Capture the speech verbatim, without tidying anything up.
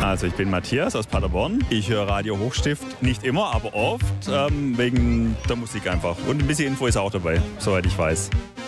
Also ich bin Matthias aus Paderborn. Ich höre Radio Hochstift nicht immer, aber oft, ähm, wegen der Musik einfach. Und ein bisschen Info ist auch dabei, soweit ich weiß.